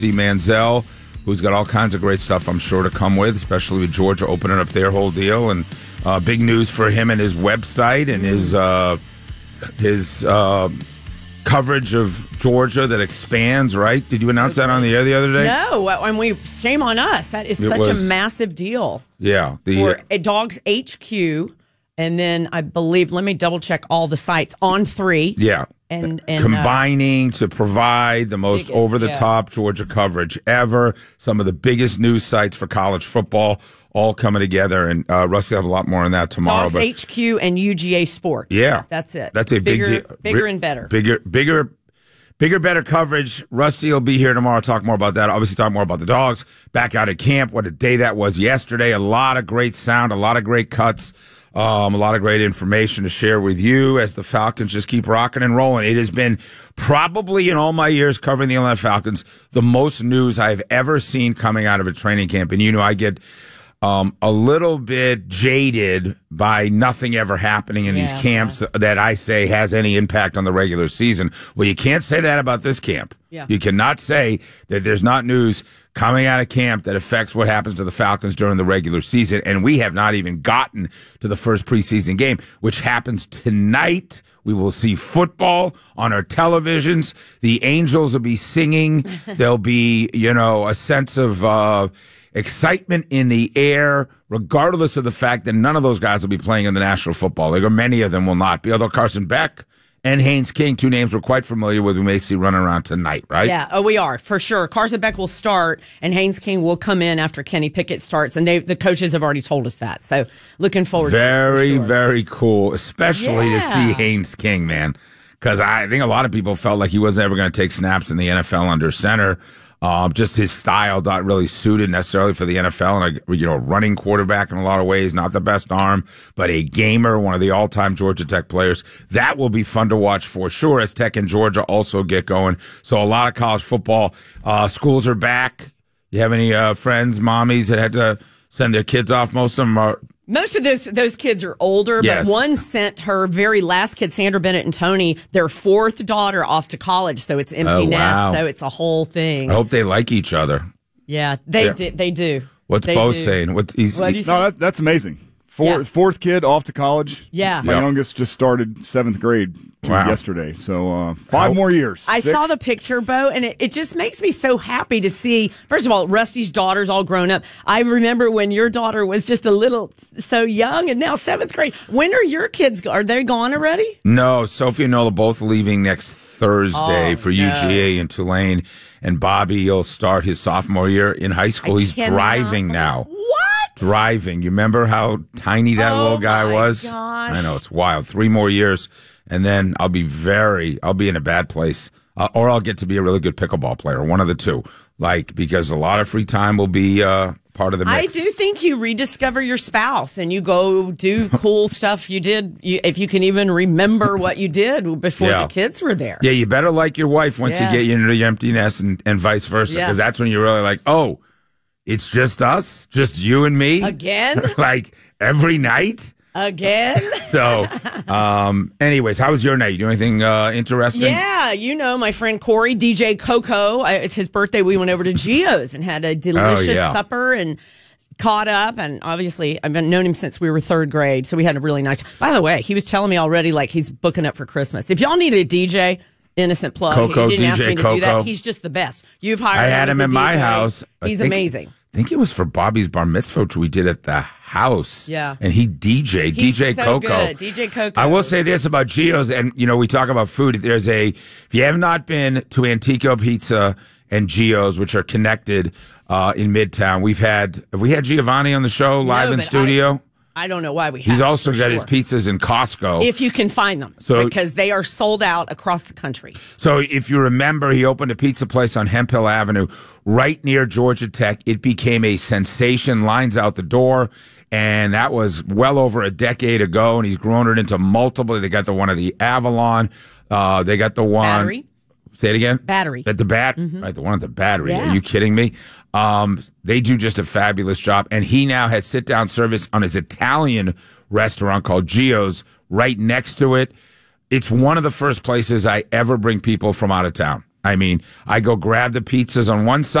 Rusty Manziel, who's got all kinds of great stuff, I'm sure, to come with, especially with Georgia opening up their whole deal. And big news for him and his website and his coverage of Georgia that expands, right? Did you announce that on the air the other day? No, and shame on us. That is such a massive deal. Yeah. For Dogs HQ, and then I believe, let me double check all the sites on 3. Yeah. And combining to provide the most over-the-top Georgia coverage ever. Some of the biggest news sites for college football all coming together. And Rusty will have a lot more on that tomorrow. Dogs HQ and UGA Sports. Yeah. That's it. That's a big deal. Bigger and better. Bigger, better coverage. Rusty will be here tomorrow. Talk more about that. Obviously, talk more about the Dogs. Back out at camp. What a day that was yesterday. A lot of great sound. A lot of great cuts. A lot of great information to share with you as the Falcons just keep rocking and rolling. It has been probably in all my years covering the Atlanta Falcons, the most news I've ever seen coming out of a training camp. And I get a little bit jaded by nothing ever happening in these camps that I say has any impact on the regular season. Well, you can't say that about this camp. Yeah. You cannot say that there's not news coming out of camp that affects what happens to the Falcons during the regular season. And we have not even gotten to the first preseason game, which happens tonight. We will see football on our televisions. The Angels will be singing. There'll be, a sense of excitement in the air, regardless of the fact that none of those guys will be playing in the National Football League, or many of them will not be. Although Carson Beck and Haynes King, 2 names we're quite familiar with, we may see running around tonight, right? Yeah, we are, for sure. Carson Beck will start, and Haynes King will come in after Kenny Pickett starts, and the coaches have already told us that. So looking forward to it. Very, very cool, especially to see Haynes King, man, because I think a lot of people felt like he wasn't ever going to take snaps in the NFL under center. Just his style not really suited necessarily for the NFL, and a running quarterback in a lot of ways, not the best arm, but a gamer, one of the all-time Georgia Tech players. That will be fun to watch for sure as Tech and Georgia also get going. So a lot of college football. Schools are back. You have any friends, mommies that had to send their kids off? Most of them are. Most of those kids are older, Yes. but one sent her very last kid, Sandra Bennett and Tony, their 4th daughter off to college, so it's empty nest, so it's a whole thing. I hope they like each other. Yeah, they do. What's Bo saying? No, that's amazing. Fourth kid off to college. Yeah. My youngest just started 7th grade yesterday. So 5 more years. I saw the picture, Bo, and it just makes me so happy to see, first of all, Rusty's daughter's all grown up. I remember when your daughter was just so young, and now 7th grade. When are your kids, are they gone already? No, Sophie and Nola both leaving next Thursday for UGA in Tulane, and Bobby will start his sophomore year in high school. He's driving now. Driving. You remember how tiny that little guy was? Gosh. I know, it's wild. 3 more years, and then I'll be in a bad place. Or I'll get to be a really good pickleball player, one of the two. Because a lot of free time will be part of the mix. I do think you rediscover your spouse and you go do cool stuff you did, if you can even remember what you did before the kids were there. Yeah, you better like your wife once you get into the empty nest and vice versa, because that's when you're really like, oh, it's just us? Just you and me? Again? Like, every night? Again? So, anyways, how was your night? You do anything interesting? Yeah, my friend Corey, DJ Coco, it's his birthday. We went over to Gio's and had a delicious supper and caught up. And obviously, I've known him since we were 3rd grade, so we had a really nice. By the way, he was telling me already, he's booking up for Christmas. If y'all need a DJ, innocent plug. Coco, he didn't DJ ask me to Coco. do that. He's just the best. You've hired him. I had him in my house. He's amazing. I think it was for Bobby's bar mitzvah, which we did at the house. Yeah. And he DJ'd. He's DJ so Coco. good. DJ Coco. I will say this about Gio's, and, we talk about food. If you have not been to Antico Pizza and Gio's, which are connected in Midtown, have we had Giovanni on the show live in studio? I don't know why we have. He's also got his pizzas in Costco. If you can find them, because they are sold out across the country. So if you remember, he opened a pizza place on Hemp Hill Avenue right near Georgia Tech. It became a sensation, lines out the door, and that was well over a decade ago, and he's grown it into multiple. They got the one of the Avalon. They got the one. Battery. Say it again? Battery. At the right, the one at the Battery. Yeah. Are you kidding me? They do just a fabulous job. And he now has sit-down service on his Italian restaurant called Gio's right next to it. It's one of the first places I ever bring people from out of town. I mean, I go grab the pizzas on one side.